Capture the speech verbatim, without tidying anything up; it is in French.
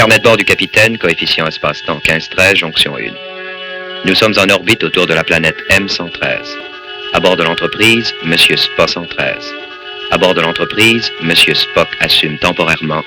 Carnet de bord du capitaine, coefficient espace-temps quinze treize, jonction un. Nous sommes en orbite autour de la planète M cent treize. À bord de l'entreprise, Monsieur Spock cent treize. À bord de l'entreprise, Monsieur Spock assume temporairement